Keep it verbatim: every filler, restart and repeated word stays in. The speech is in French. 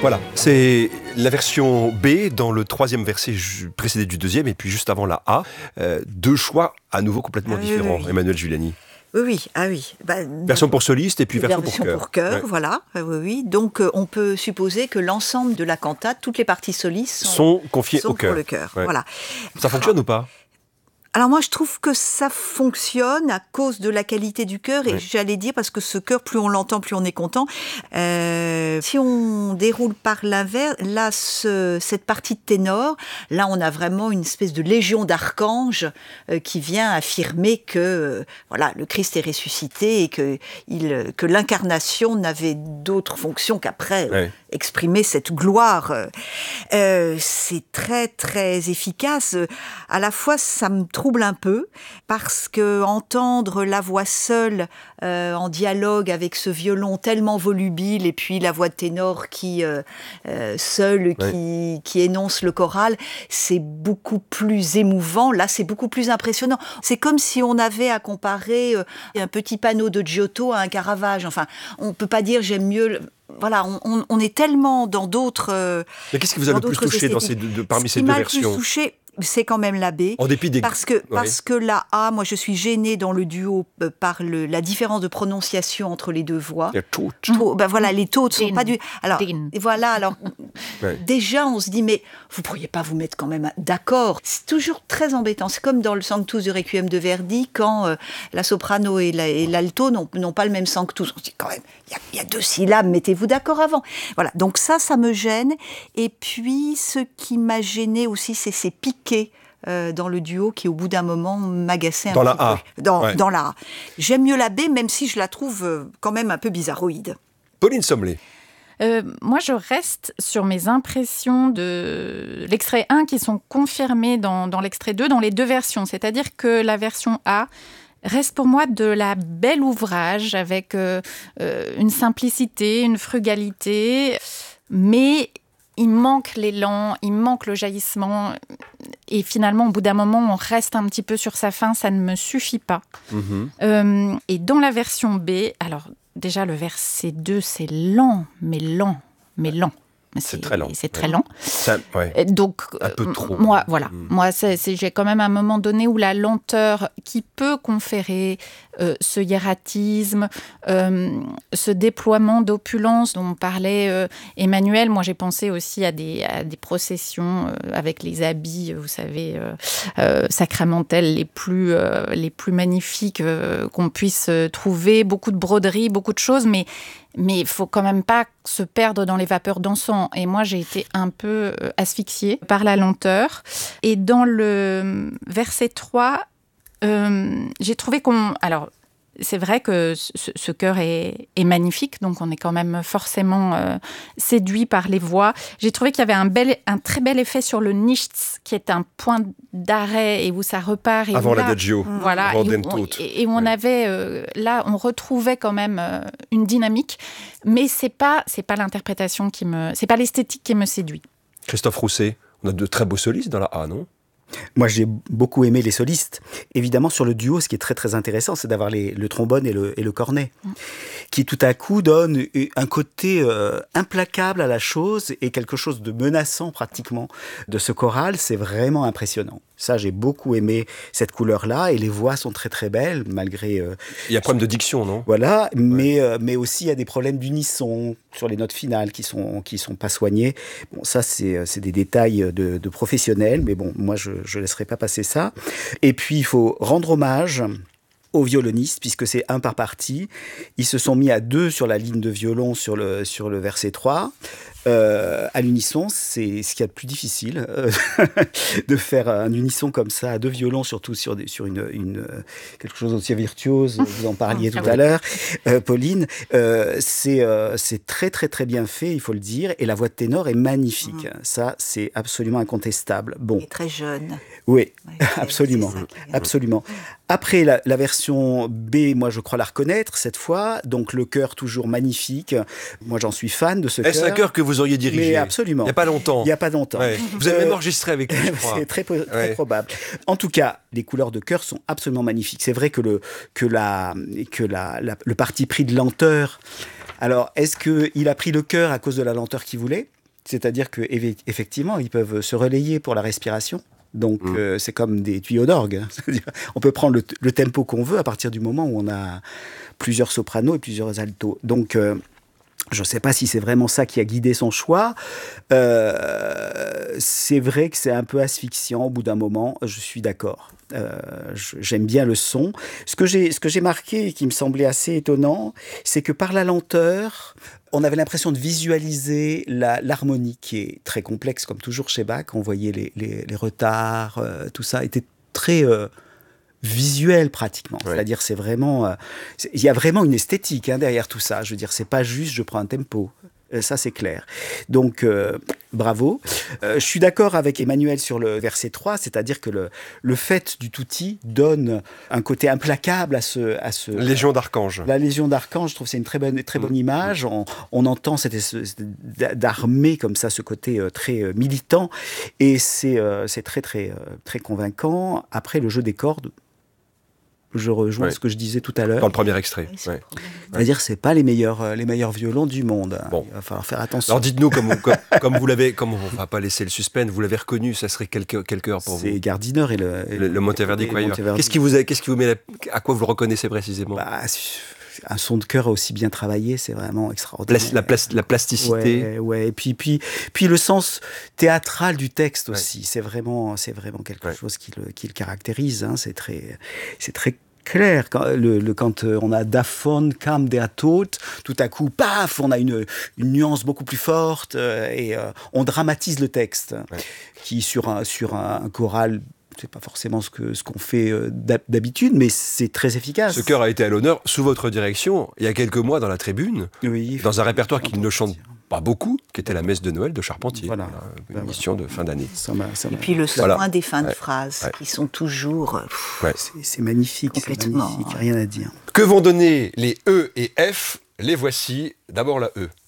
Voilà, c'est la version B dans le troisième verset précédé du deuxième et puis juste avant la A. Euh, deux choix à nouveau complètement ah, oui, différents, oui, oui. Emmanuelle Giuliani. Oui, oui, ah oui. Bah, version pour soliste et puis version, version pour chœur. pour chœur, ouais. voilà. Oui, oui. Donc euh, on peut supposer que l'ensemble de la cantate, toutes les parties solistes sont, sont confiées sont au chœur. pour le chœur. Ouais. Voilà. Ça fonctionne ah. ou pas ? Alors moi, je trouve que ça fonctionne à cause de la qualité du chœur, et ouais. j'allais dire, parce que ce chœur, plus on l'entend, plus on est content. Euh, si on déroule par l'inverse, là, ce, cette partie de ténor, là, on a vraiment une espèce de légion d'archanges euh, qui vient affirmer que euh, voilà, le Christ est ressuscité et que, il, que l'incarnation n'avait d'autre fonction qu'après ouais. exprimer cette gloire. Euh, c'est très, très efficace. À la fois, ça me trouble un peu, parce que entendre la voix seule euh, en dialogue avec ce violon tellement volubile, et puis la voix de ténor qui euh, euh, seule ouais. qui, qui énonce le choral, c'est beaucoup plus émouvant. Là, c'est beaucoup plus impressionnant. C'est comme si on avait à comparer euh, un petit panneau de Giotto à un Caravage. Enfin, on peut pas dire j'aime mieux. Le... Voilà, on, on, on est tellement dans d'autres. Euh, Mais qu'est-ce qui vous a le plus touché dans ces deux, de, parmi Ce ces qui deux m'a versions ? Le plus touché, c'est quand même la B. En dépit des... Parce que, ouais. parce que la A, moi je suis gênée dans le duo euh, par le, la différence de prononciation entre les deux voix. Les tautes. Tôt, ben voilà, les tautes sont Din. pas du. Alors, Din. voilà, alors. ouais. Déjà, on se dit, mais vous pourriez pas vous mettre quand même d'accord. C'est toujours très embêtant. C'est comme dans le Sanctus du Requiem de Verdi, quand euh, la soprano et, la, et l'alto n'ont, n'ont pas le même Sanctus. On se dit quand même, il y, y a deux syllabes, mettez-vous d'accord avant. Voilà, donc ça, ça me gêne. Et puis, ce qui m'a gêné aussi, c'est ces piquets. Euh, dans le duo qui, au bout d'un moment, m'agaçait un dans petit la A. peu. Dans, ouais. dans la A. J'aime mieux la B, même si je la trouve euh, quand même un peu bizarroïde. Pauline Sommelet. Euh, moi, je reste sur mes impressions de l'extrait un qui sont confirmées dans, dans l'extrait deux, dans les deux versions. C'est-à-dire que la version A reste pour moi de la belle ouvrage avec euh, euh, une simplicité, une frugalité, mais il manque l'élan, il manque le jaillissement. Et finalement, au bout d'un moment, on reste un petit peu sur sa fin. Ça ne me suffit pas. Mm-hmm. Euh, et dans la version B, alors déjà, le verset deux, c'est lent, mais lent, mais lent. C'est, c'est très lent. C'est très ouais. lent. Ça, ouais. Donc, un peu trop. Moi, voilà. Mmh. Moi, c'est, c'est, j'ai quand même un moment donné où la lenteur qui peut conférer euh, ce hiératisme, euh, ce déploiement d'opulence dont parlait euh, Emmanuel. Moi, j'ai pensé aussi à des, à des processions euh, avec les habits, vous savez, euh, euh, sacramentels les plus, euh, les plus magnifiques euh, qu'on puisse trouver. Beaucoup de broderies, beaucoup de choses, mais Mais il ne faut quand même pas se perdre dans les vapeurs d'encens. Et moi, j'ai été un peu asphyxiée par la lenteur. Et dans le verset trois, euh, j'ai trouvé qu'on... Alors, c'est vrai que ce, ce chœur est, est magnifique, donc on est quand même forcément euh, séduit par les voix. J'ai trouvé qu'il y avait un, bel, un très bel effet sur le nichts, qui est un point d'arrêt et où ça repart. Et Avant où là, l'adagio. voilà, Avant et, où on, et, et où on ouais. avait, euh, là, on retrouvait quand même euh, une dynamique, mais c'est pas, c'est pas l'interprétation qui me, c'est pas l'esthétique qui me séduit. Christophe Rousset, on a de très beaux solistes dans la A, non ? Moi, j'ai beaucoup aimé les solistes. Évidemment, sur le duo, ce qui est très, très intéressant, c'est d'avoir les, le trombone et le, et le cornet, mmh. qui tout à coup donnent un côté euh, implacable à la chose et quelque chose de menaçant pratiquement de ce choral. C'est vraiment impressionnant. Ça, j'ai beaucoup aimé cette couleur-là et les voix sont très, très belles, malgré... Euh, il y a un problème de diction, non ? Voilà, ouais. mais, euh, mais aussi il y a des problèmes d'unisson sur les notes finales qui sont, qui sont pas soignées. Bon, ça, c'est, c'est des détails de, de professionnels, mais bon, moi, je ne laisserai pas passer ça. Et puis, il faut rendre hommage aux violonistes, puisque c'est un par partie. Ils se sont mis à deux sur la ligne de violon sur le, sur le verset trois. Euh, à l'unisson, c'est ce qu'il y a de plus difficile, euh, de faire un unisson comme ça à deux violons, surtout sur, des, sur une, une, quelque chose aussi virtuose, vous en parliez tout à l'heure, euh, Pauline. Euh, c'est, euh, c'est très très très bien fait, il faut le dire, et la voix de ténor est magnifique. Mmh. Ça, c'est absolument incontestable. Bon. Il est très jeune. Oui, ouais, absolument, absolument. Après, la, la version B, moi je crois la reconnaître cette fois, donc le chœur toujours magnifique. Moi j'en suis fan de ce chœur. Est-ce un chœur que vous auriez dirigé ? Mais absolument. Il n'y a pas longtemps. Il n'y a pas longtemps. Ouais. Vous avez euh, même enregistré avec lui, je crois. C'est très, très ouais. probable. En tout cas, les couleurs de chœur sont absolument magnifiques. C'est vrai que le, que la, que la, la, le parti pris de lenteur... Alors, est-ce qu'il a pris le chœur à cause de la lenteur qu'il voulait ? C'est-à-dire qu'effectivement, ils peuvent se relayer pour la respiration. Donc, mmh. euh, c'est comme des tuyaux d'orgue. On peut prendre le, le tempo qu'on veut à partir du moment où on a plusieurs sopranos et plusieurs altos. Donc, euh, je ne sais pas si c'est vraiment ça qui a guidé son choix. Euh, c'est vrai que c'est un peu asphyxiant au bout d'un moment, je suis d'accord. Euh, j'aime bien le son. Ce que j'ai, ce que j'ai marqué et qui me semblait assez étonnant, c'est que par la lenteur, on avait l'impression de visualiser la, l'harmonie qui est très complexe, comme toujours chez Bach. On voyait les, les, les retards, euh, tout ça était très... Euh, visuel pratiquement, ouais. C'est-à-dire c'est vraiment, euh, il y a vraiment une esthétique hein, derrière tout ça. Je veux dire, c'est pas juste je prends un tempo, euh, ça c'est clair. Donc euh, bravo. Euh, je suis d'accord avec Emmanuel sur le verset trois, c'est-à-dire que le le fait du tutti donne un côté implacable à ce à ce Légion d'archanges. La Légion d'archanges, je trouve que c'est une très bonne très bonne mmh. image. On, on entend cette, cette d'armée comme ça, ce côté euh, très euh, militant, et c'est euh, c'est très très euh, très convaincant. Après le jeu des cordes. Je rejoins ouais. ce que je disais tout à l'heure. Dans le premier extrait. Oui, c'est ouais. C'est-à-dire, c'est pas les meilleurs, euh, les meilleurs violons du monde. Bon. Il va falloir faire attention. Alors, dites-nous, comme, comme, comme vous l'avez, comme on va pas laisser le suspense, vous l'avez reconnu, ça serait quel, quel cœur pour c'est vous? C'est Gardiner et le, et le, le Monteverdi Choir. Qu'est-ce qui vous, a, qu'est-ce qui vous met, la, à quoi vous le reconnaissez précisément? Bah, un son de chœur aussi bien travaillé, c'est vraiment extraordinaire. La, la, plas, la plasticité. Ouais, ouais. Et puis, puis, puis le sens théâtral du texte aussi. Ouais. C'est vraiment, c'est vraiment quelque ouais. chose qui le, qui le caractérise. Hein. C'est très, c'est très clair. Quand, le, le, quand on a Davon kam der Tod, tout à coup, paf, on a une, une nuance beaucoup plus forte euh, et euh, on dramatise le texte, ouais. qui sur un, sur un, un choral. C'est pas forcément ce, que, ce qu'on fait euh, d'habitude, mais c'est très efficace. Ce chœur a été à l'honneur sous votre direction il y a quelques mois dans la Tribune, oui, dans un répertoire qu'il ne chante pas beaucoup, qui était la messe de Noël de Charpentier. Voilà, voilà une émission de fin d'année. Ça m'a, ça m'a... Et puis le soin voilà. des fins de ouais. phrases, ouais. qui sont toujours... Pff, ouais. c'est, c'est magnifique, complètement. C'est magnifique, rien à dire. Que vont donner les E et F? Les voici. D'abord la E.